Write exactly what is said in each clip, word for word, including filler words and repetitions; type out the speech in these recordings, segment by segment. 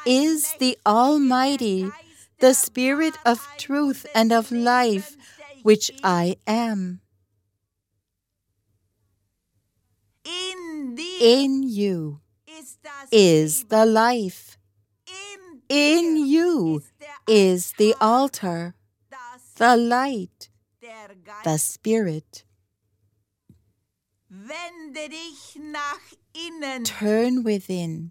is the Almighty, the Spirit of truth and of life, which I am. In you is the life. In you is the altar, the light, the Spirit. Turn within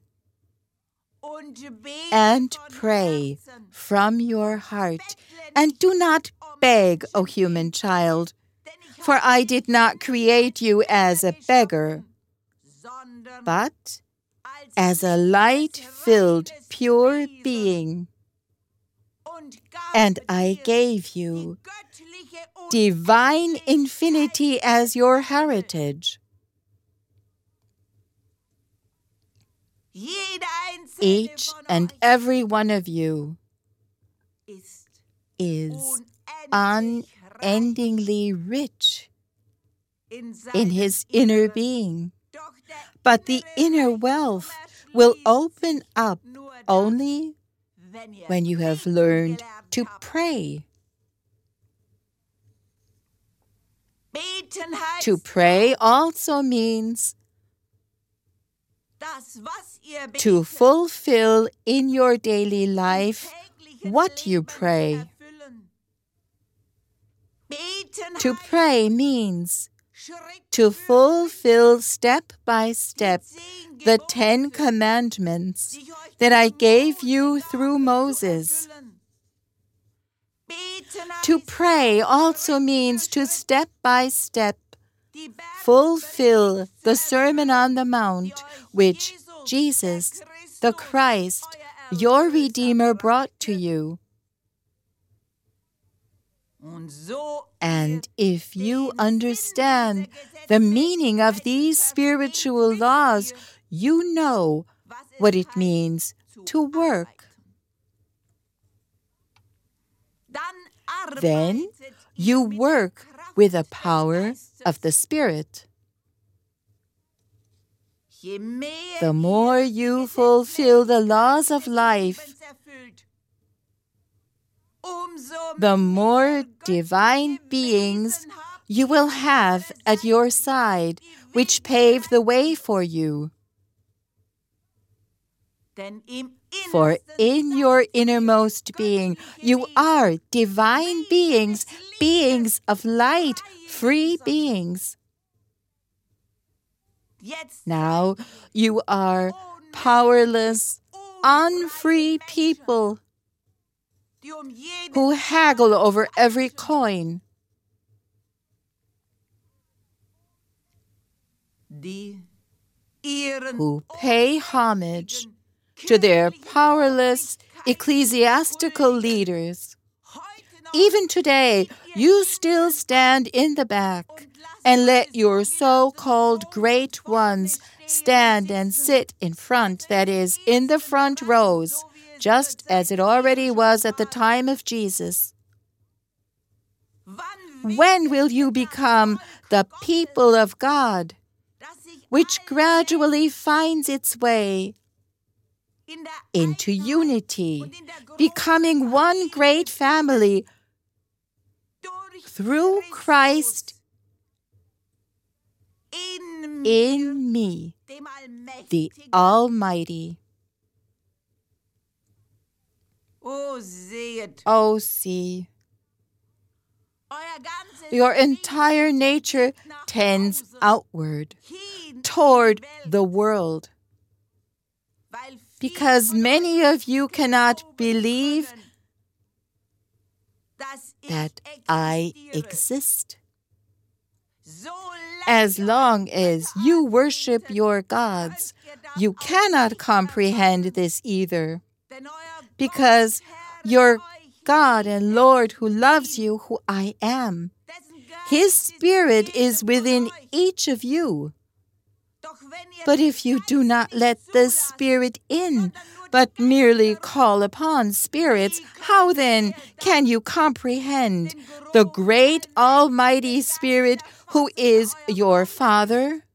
and pray from your heart, and do not beg, O human child, for I did not create you as a beggar, but as a light-filled, pure being. And I gave you divine infinity as your heritage. Each and every one of you is unendingly rich in his inner being. But the inner wealth will open up only when you have learned to pray. To pray also means to fulfill in your daily life what you pray. To pray means to fulfill step by step the Ten Commandments that I gave you through Moses. To pray also means to step by step fulfill the Sermon on the Mount which Jesus, the Christ, your Redeemer, brought to you. And if you understand the meaning of these spiritual laws, you know what it means to work. Then you work with the power of the Spirit. The more you fulfill the laws of life, the more divine beings you will have at your side, which pave the way for you. For in your innermost being, you are divine beings, beings of light, free beings. Now you are powerless, unfree people who haggle over every coin. Who pay homage to their powerless ecclesiastical leaders. Even today, you still stand in the back and let your so-called great ones stand and sit in front, that is, in the front rows, just as it already was at the time of Jesus. When will you become the people of God, which gradually finds its way into unity, becoming one great family through Christ in me, the Almighty? Oh, see, your entire nature tends outward, toward the world, because many of you cannot believe that I exist. As long as you worship your gods, you cannot comprehend this either, because your God and Lord who loves you, who I am, His Spirit is within each of you. But if you do not let the Spirit in, but merely call upon spirits, how then can you comprehend the great Almighty Spirit who is your Father?